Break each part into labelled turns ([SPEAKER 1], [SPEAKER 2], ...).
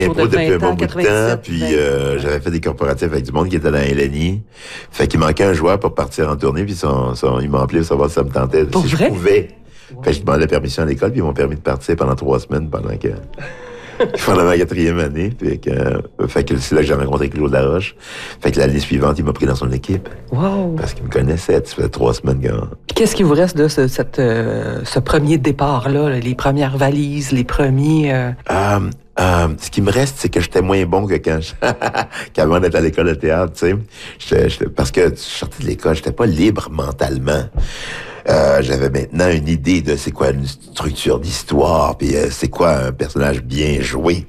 [SPEAKER 1] Impro depuis un bon bout de temps, puis j'avais fait des corporatifs avec du monde qui était dans LNI. Fait qu'il manquait un joueur pour partir en tournée, puis ils m'ont appelé pour savoir si ça me tentait.
[SPEAKER 2] Pour
[SPEAKER 1] si
[SPEAKER 2] vrai?
[SPEAKER 1] je pouvais. Wow. Fait que je demandais permission à l'école, puis ils m'ont permis de partir pendant 3 semaines pendant ma 4e année. Fait que c'est là que j'ai rencontré Claude Laroche. Fait que l'année suivante, il m'a pris dans son équipe.
[SPEAKER 2] Wow!
[SPEAKER 1] Parce qu'il me connaissait. Ça faisait 3 semaines.
[SPEAKER 2] Puis qu'est-ce qui vous reste de ce premier départ-là, les premières valises, les premiers...
[SPEAKER 1] Ce qui me reste, c'est que j'étais moins bon que qu'avant d'être à l'école de théâtre, tu sais. Parce que je sortais de l'école, j'étais pas libre mentalement. J'avais maintenant une idée de c'est quoi une structure d'histoire, puis c'est quoi un personnage bien joué.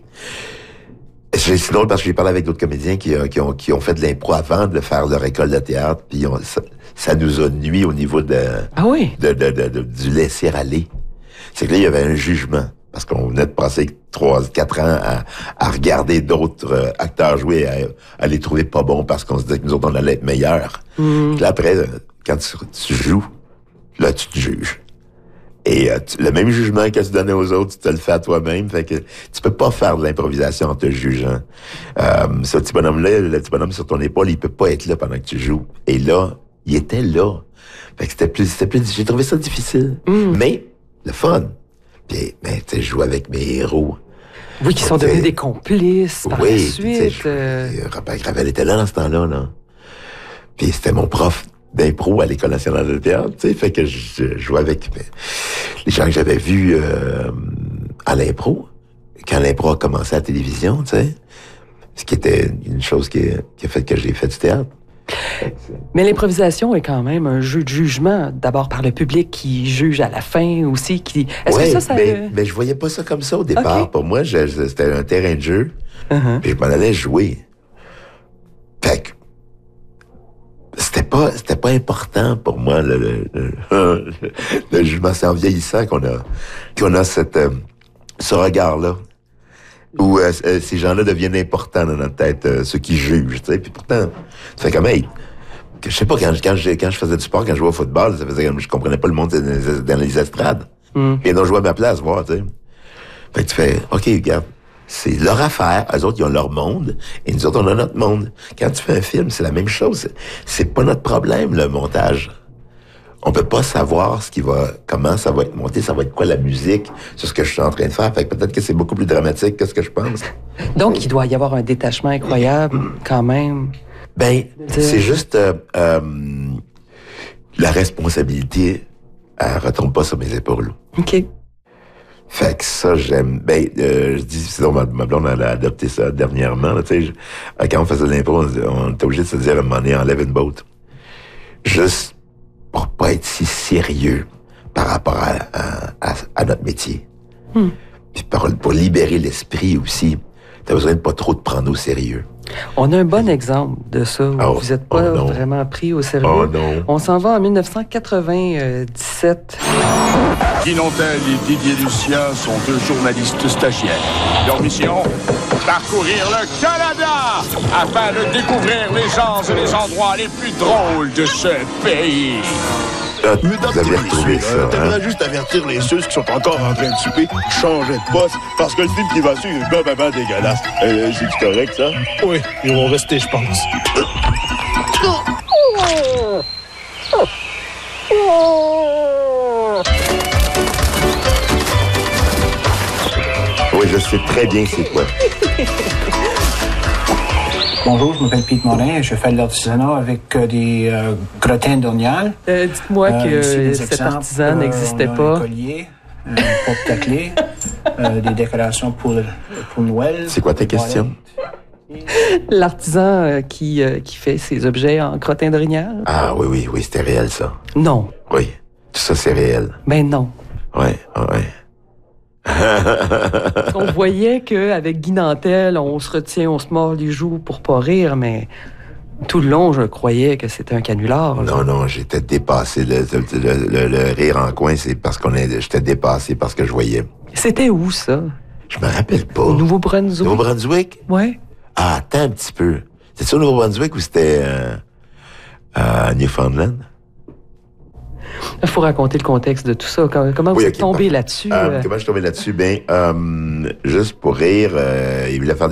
[SPEAKER 1] C'est drôle parce que j'ai parlé avec d'autres comédiens qui ont fait de l'impro avant de faire leur école de théâtre, puis ça nous a nuit au niveau du laisser-aller. C'est que là, il y avait un jugement. Parce qu'on venait de passer 3-4 ans à regarder d'autres acteurs jouer, à les trouver pas bons parce qu'on se disait que nous autres, on allait être meilleurs. Puis là, après, quand tu joues, là, tu te juges. Et le même jugement que tu donnais aux autres, tu te le fais à toi-même. Fait que tu peux pas faire de l'improvisation en te jugeant. Ce petit bonhomme-là, le petit bonhomme sur ton épaule, il peut pas être là pendant que tu joues. Et là, il était là. Fait que c'était plus j'ai trouvé ça difficile. Mais, le fun. Puis, tu sais, je joue avec mes héros.
[SPEAKER 2] Oui, qui sont devenus des complices par la suite.
[SPEAKER 1] Raphaël Gravel était là dans ce temps-là, là. Puis c'était mon prof d'impro à l'École nationale de théâtre, tu sais, fait que je jouais avec les gens que j'avais vus à l'impro, quand l'impro a commencé à la télévision, tu sais, ce qui était une chose qui a fait que j'ai fait du théâtre.
[SPEAKER 2] Mais l'improvisation est quand même un jeu de jugement, d'abord par le public qui juge à la fin aussi. Est-ce que ça...
[SPEAKER 1] Mais je voyais pas ça comme ça au départ. Okay. Pour moi, c'était un terrain de jeu, puis je m'en allais jouer. Fait que c'était pas important pour moi le jugement. C'est en vieillissant qu'on a ce regard-là. Où ces gens-là deviennent importants dans notre tête, ceux qui jugent, tu sais. Puis pourtant, ça fait comme, hey, je sais pas, quand je faisais du sport, quand je jouais au football, ça faisait comme, je comprenais pas le monde dans les estrades. Et donc, je jouais à ma place, voir, tu sais. Fait que tu fais, OK, regarde, c'est leur affaire, eux autres, ils ont leur monde, et nous autres, on a notre monde. Quand tu fais un film, c'est la même chose. C'est pas notre problème, le montage. On peut pas savoir comment ça va être monté, ça va être quoi la musique, sur ce que je suis en train de faire. Fait que peut-être que c'est beaucoup plus dramatique que ce que je pense.
[SPEAKER 2] Donc, il doit y avoir un détachement incroyable, quand même.
[SPEAKER 1] Ben, c'est juste la responsabilité, elle retombe pas sur mes épaules.
[SPEAKER 2] OK.
[SPEAKER 1] Fait que ça, j'aime. Ben, je dis, sinon, ma blonde, elle a adopté ça dernièrement. Là, tu sais, quand on faisait de l'impro, on était obligé de se dire à un moment donné, enlève une boat. Juste pour pas être si sérieux par rapport à notre métier. Puis pour libérer l'esprit aussi, t'as besoin de pas trop te prendre au sérieux.
[SPEAKER 2] On a un bon exemple de ça, où vous n'êtes pas vraiment pris au sérieux.
[SPEAKER 1] Oh non.
[SPEAKER 2] On s'en va en 1997.
[SPEAKER 3] Guy Nantel et Didier Lucien sont 2 journalistes stagiaires. Leur mission, parcourir le Canada afin de découvrir les gens et les endroits les plus drôles de ce pays.
[SPEAKER 1] Vous avez retrouvé ça,
[SPEAKER 4] T'aimerais juste avertir les ceux qui sont encore en train de souper, changer de poste, parce que le film qui va suivre est ben dégueulasse. C'est-tu correct, ça?
[SPEAKER 5] Oui, ils vont rester, je pense.
[SPEAKER 1] Oui, je sais très bien c'est quoi.
[SPEAKER 6] Bonjour, je m'appelle Pete Morin, je fais de l'artisanat avec des grottins d'Ornial.
[SPEAKER 2] Dites-moi que cet artisan n'existait pas.
[SPEAKER 6] Un collier, un porte-clés, des décorations pour Noël.
[SPEAKER 1] C'est quoi ta question?
[SPEAKER 2] L'artisan qui fait ses objets en crottin d'orignal?
[SPEAKER 1] Ah oui, c'était réel, ça.
[SPEAKER 2] Non.
[SPEAKER 1] Oui, tout ça, c'est réel.
[SPEAKER 2] Ben non.
[SPEAKER 1] Ouais.
[SPEAKER 2] On voyait qu'avec Guy Nantel, on se retient, on se mord les joues pour pas rire, mais tout le long, je croyais que c'était un canular. Là.
[SPEAKER 1] Non, j'étais dépassé. Le rire en coin, c'est parce j'étais dépassé parce que je voyais.
[SPEAKER 2] C'était où, ça?
[SPEAKER 1] Je me rappelle pas.
[SPEAKER 2] Au Nouveau-Brunswick?
[SPEAKER 1] Nouveau-Brunswick?
[SPEAKER 2] Ouais.
[SPEAKER 1] Ah, attends un petit peu. C'était au Nouveau-Brunswick ou c'était à Newfoundland?
[SPEAKER 2] Il faut raconter le contexte de tout ça. Comment vous êtes tombé là-dessus?
[SPEAKER 1] Comment je suis tombé là-dessus? Juste pour rire, il voulait faire